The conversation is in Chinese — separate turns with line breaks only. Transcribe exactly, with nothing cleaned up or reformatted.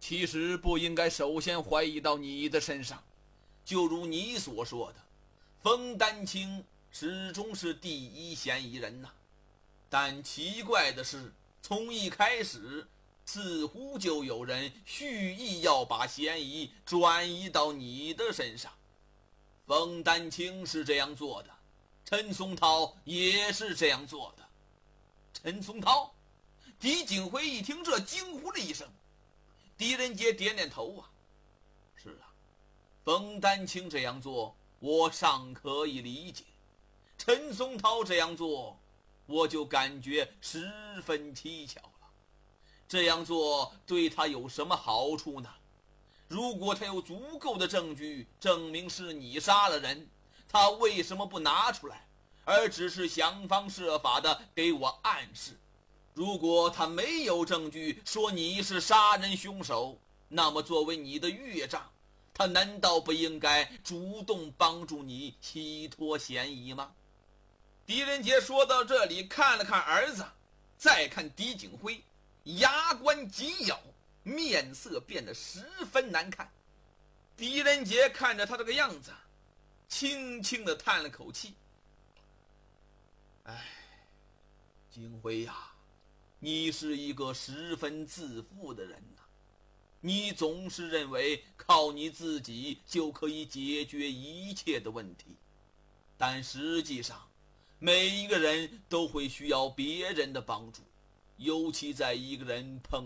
其实不应该首先怀疑到你的身上，就如你所说的，冯丹青始终是第一嫌疑人呐。但奇怪的是，从一开始似乎就有人蓄意要把嫌疑转移到你的身上。冯丹青是这样做的，陈松涛也是这样做的。陈松涛，狄景辉一听这惊呼了一声。狄仁杰点点头啊，是啊，冯丹青这样做我尚可以理解，陈松涛这样做我就感觉十分蹊跷了。这样做对他有什么好处呢？如果他有足够的证据证明是你杀了人，他为什么不拿出来，而只是想方设法的给我暗示？如果他没有证据说你是杀人凶手，那么作为你的岳丈，他难道不应该主动帮助你洗脱嫌疑吗？狄仁杰说到这里，看了看儿子，再看狄景辉，牙关紧咬，面色变得十分难看。狄仁杰看着他这个样子，轻轻地叹了口气，唉，景辉呀，你是一个十分自负的人呐、啊，你总是认为靠你自己就可以解决一切的问题，但实际上每一个人都会需要别人的帮助，尤其在一个人碰